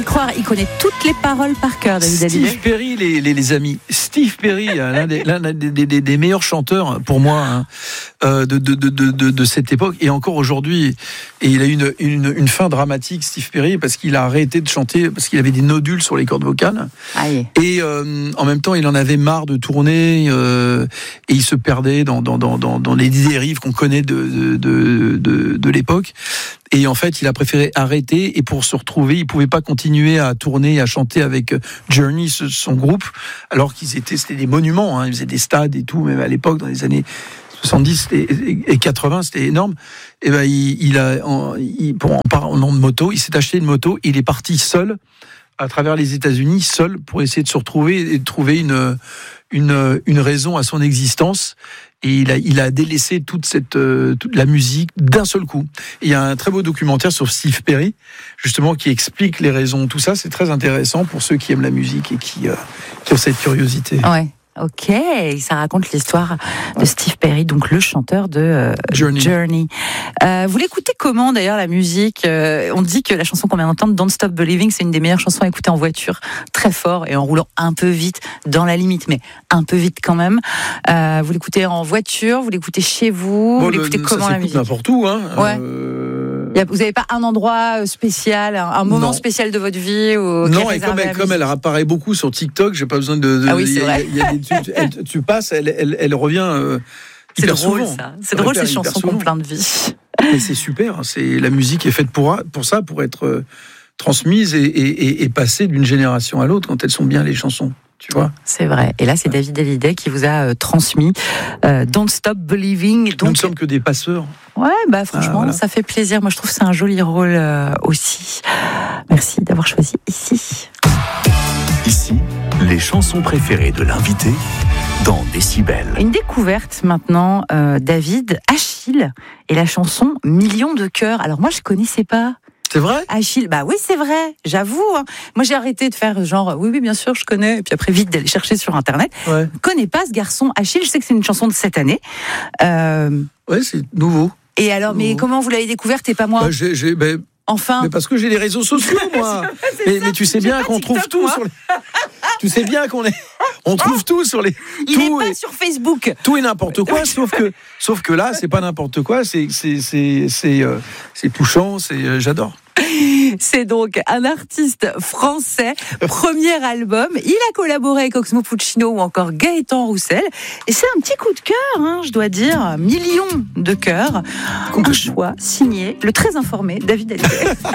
Croire, il connaît toutes les paroles par cœur, David Hallyday. Steve Perry, les amis. Steve Perry, l'un des meilleurs chanteurs pour moi de cette époque et encore aujourd'hui. Et il a eu une fin dramatique, Steve Perry, parce qu'il a arrêté de chanter parce qu'il avait des nodules sur les cordes vocales. Aïe. Et en même temps, il en avait marre de tourner et il se perdait dans les dérives qu'on connaît de l'époque. Et en fait, il a préféré arrêter et pour se retrouver, il pouvait pas continuer à tourner et à chanter avec Journey, son groupe, alors c'était des monuments, hein, ils faisaient des stades et tout, même à l'époque, dans les années 70 et 80, c'était énorme. Et ben, pour en parlant de moto, il s'est acheté une moto, il est parti seul à travers les États-Unis, seul, pour essayer de se retrouver et de trouver une raison à son existence. Et il a délaissé toute la musique d'un seul coup. Et il y a un très beau documentaire sur Steve Perry, justement, qui explique les raisons. Tout ça, c'est très intéressant pour ceux qui aiment la musique et qui ont cette curiosité. Ouais. Ok, ça raconte l'histoire de Steve Perry, donc le chanteur de Journey. Vous l'écoutez comment d'ailleurs la musique On dit que la chanson qu'on vient d'entendre, Don't Stop Believing, c'est une des meilleures chansons à écouter en voiture, très fort et en roulant un peu vite, dans la limite, mais un peu vite quand même. Vous l'écoutez en voiture, vous l'écoutez chez vous, vous l'écoutez comment la musique? N'importe où, hein. Ouais. Vous n'avez pas un endroit spécial, un moment spécial de votre vie non, et comme elle apparaît beaucoup sur TikTok, j'ai pas besoin de. Ah oui, c'est vrai. Tu passes, elle revient. C'est drôle, souvent. Ça. C'est drôle ces chansons qui ont plein de vie. Mais c'est super. La musique est faite pour ça, pour être transmise et passer d'une génération à l'autre quand elles sont bien les chansons. Tu vois. C'est vrai. Et là, c'est David Hallyday qui vous a transmis Don't Stop Believing. Donc... Nous ne sommes que des passeurs. Ouais, franchement, ça fait plaisir. Moi, je trouve que c'est un joli rôle aussi. Merci d'avoir choisi ici. Ici, les chansons préférées de l'invité dans Décibel. Une découverte maintenant, David, Achille et la chanson Millions de cœurs. Alors moi, je connaissais pas. C'est vrai ? Achille, oui, c'est vrai, j'avoue. Hein. Moi, j'ai arrêté de faire genre, oui, bien sûr, je connais. Et puis après, vite d'aller chercher sur Internet. Ouais. Je ne connais pas ce garçon, Achille. Je sais que c'est une chanson de cette année. Ouais, c'est nouveau. Et alors, mais comment vous l'avez découverte et pas moi ? Enfin. Mais parce que j'ai les réseaux sociaux, moi. mais tu sais bien qu'on trouve tout sur les... Tu sais bien on trouve tout sur les... Il n'est pas sur Facebook. Tout et n'importe quoi, sauf que là, c'est pas n'importe quoi, c'est touchant, j'adore. C'est donc un artiste français, premier album. Il a collaboré avec Oxmo Puccino ou encore Gaëtan Roussel. Et c'est un petit coup de cœur, je dois dire. Millions de cœurs. Un choix signé, le très informé David Hallyday.